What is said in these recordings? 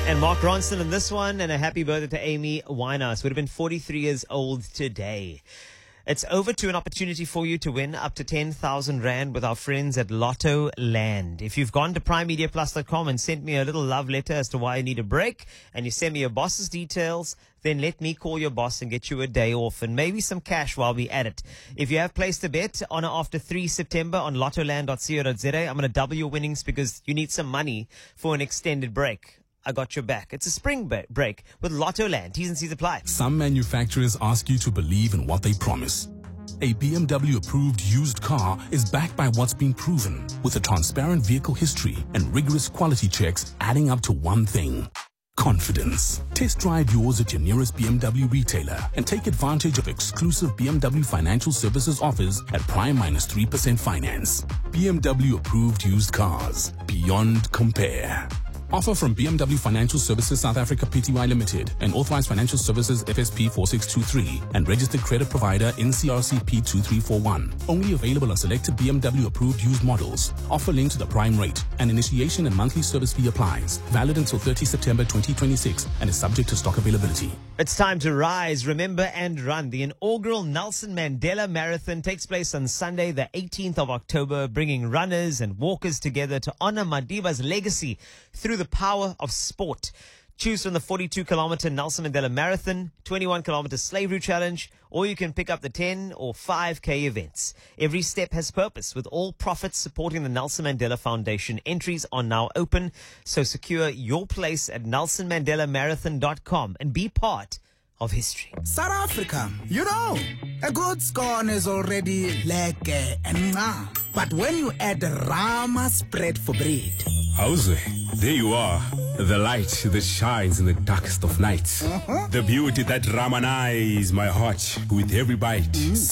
And Mark Ronson in this one, and a happy birthday to Amy Winehouse. Would have been 43 years old today. It's over to an opportunity for you to win up to 10,000 Rand with our friends at Lotto Land. If you've gone to primemediaplus.com and sent me a little love letter as to why you need a break, and you send me your boss's details, then let me call your boss and get you a day off and maybe some cash while we at it. If you have placed a bet on or after 3 September on lottoland.co.za, I'm going to double your winnings because you need some money for an extended break. I got your back. It's a spring break with Lotto Land. T's and C's apply. Some manufacturers ask you to believe in what they promise. A BMW approved used car is backed by what's been proven, with a transparent vehicle history and rigorous quality checks adding up to one thing: confidence. Test drive yours at your nearest BMW retailer and take advantage of exclusive BMW financial services offers at prime -3% finance. BMW approved used cars. Beyond compare. Offer from BMW Financial Services South Africa Pty Limited, an authorized financial services FSP 4623 and registered credit provider NCRCP 2341. Only available on selected BMW approved used models. Offer linked to the prime rate. An initiation and monthly service fee applies. Valid until 30 September 2026 and is subject to stock availability. It's time to rise, remember, and run. The inaugural Nelson Mandela Marathon takes place on Sunday, the 18th of October, bringing runners and walkers together to honor Madiba's legacy through the power of sport. Choose from the 42-kilometer Nelson Mandela Marathon, 21-kilometer Slavery Challenge, or you can pick up the 10 or 5K events. Every step has purpose, with all profits supporting the Nelson Mandela Foundation. Entries are now open, so secure your place at nelsonmandelamarathon.com and be part of history. South Africa, you know, a good scone is already lekker and mwah. But when you add Rama spread for bread. How's it? There you are. The light that shines in the darkest of nights. The beauty that ramanize my heart with every bite.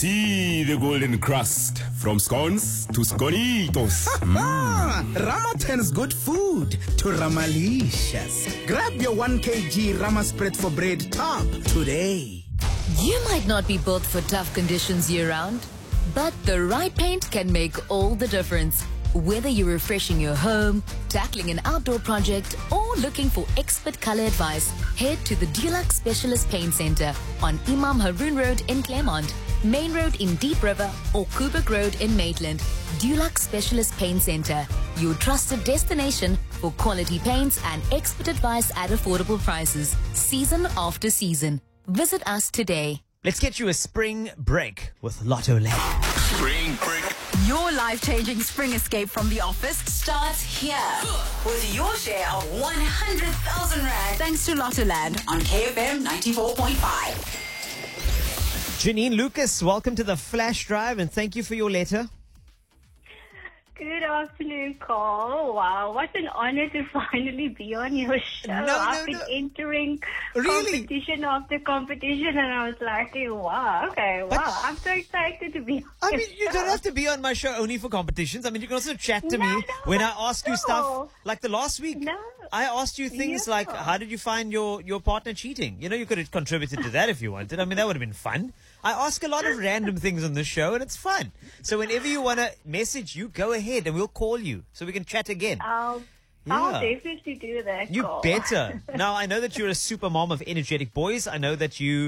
See the golden crust from scones to sconitos. Rama turns good food to Ramalicious. Grab your 1 kg Rama spread for bread tub today. You might not be built for tough conditions year-round, but the right paint can make all the difference. Whether you're refreshing your home, tackling an outdoor project, or looking for expert color advice, head to the Dulux Specialist Paint Center on Imam Haroon Road in Claremont, Main Road in Deep River, or Kubrick Road in Maitland. Dulux Specialist Paint Center, your trusted destination for quality paints and expert advice at affordable prices, season after season. Visit us today. Let's get you a spring break with Lotto Land. Spring break. Your life-changing spring escape from the office starts here with your share of 100,000 Rand thanks to Lotto Land on KFM 94.5. Janine Lucas, welcome to the Flash Drive and thank you for your letter. Good afternoon, Carl. Wow, what an honor to finally be on your show. I've been entering competition after competition, and I was like, wow, okay, wow, I'm so excited to be on your you don't have to be on my show only for competitions. I mean, you can also chat to me when I ask you stuff. Like the last week, I asked you things like, how did you find your partner cheating? You know, you could have contributed to that if you wanted. I mean, that would have been fun. I ask a lot of random things on this show, and it's fun. So whenever you want to message, you go ahead, and we'll call you so we can chat again. I'll definitely do that, You Carl. better. Now, I know that you're a super mom of energetic boys. I know that you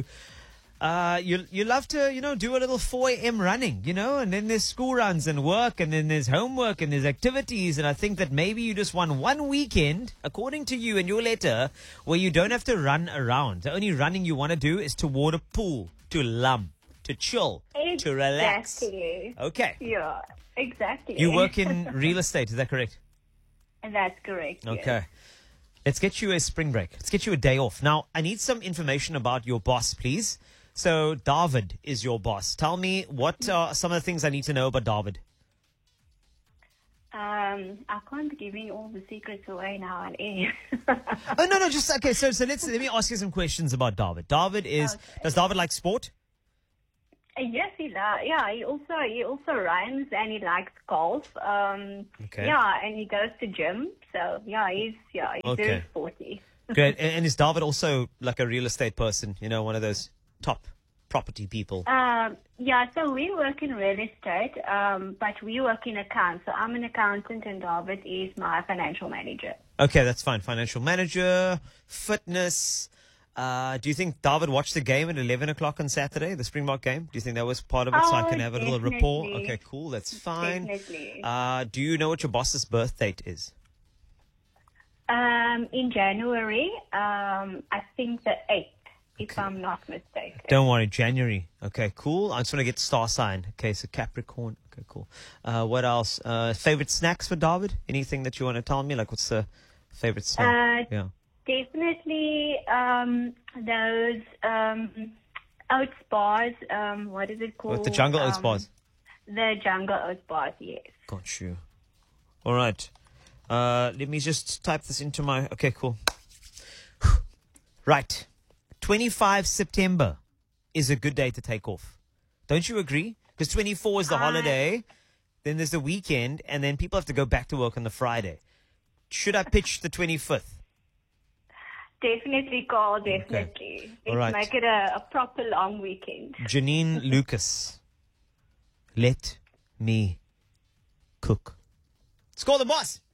love to, do a little 4 a.m. running, and then there's school runs and work, and then there's homework, and there's activities, and I think that maybe you just want one weekend, according to you in your letter, where you don't have to run around. The only running you want to do is toward a pool, to lump, to chill, to relax. Exactly. Okay. Yeah, exactly. You work in real estate, is that correct? That's correct. Okay. Yes. Let's get you a spring break. Let's get you a day off. Now, I need some information about your boss, please. So, David is your boss. Tell me what are some of the things I need to know about David. I can't be giving all the secrets away now on air. Oh, no, just, okay, so let me ask you some questions about David. Does David like sport? Yes, he does. Yeah, he also runs and he likes golf. Okay. Yeah, and he goes to gym. So yeah, he's Okay. very sporty. Great. And is David also like a real estate person? One of those top property people? Yeah, so we work in real estate, but we work in accounts. So I'm an accountant and David is my financial manager. Okay, that's fine. Financial manager, fitness. Do you think David watched the game at 11 o'clock on Saturday, the Springbok game? Do you think that was part of it, so I can have a little rapport? Okay, cool. That's fine. Definitely. Do you know what your boss's birth date is? In January, I think the 8th, if I'm not mistaken. Don't worry, January. Okay, cool. I just want to get star sign. Okay, so Capricorn. Okay, cool. What else? Favorite snacks for David? Anything that you want to tell me? Like, what's the favorite snack? Yeah. Definitely those oats bars. What is it called? What, the Jungle Oats bars? The Jungle Oats bars, yes. Got you. All right. Let me just type this into my... Okay, cool. Right. 25 September is a good day to take off. Don't you agree? Because 24 is the holiday, then there's the weekend, and then people have to go back to work on the Friday. Should I pitch the 25th? Definitely, Carl, definitely. Okay. Let's right. make it a proper long weekend. Janine Lucas, let me cook. Let's call the boss.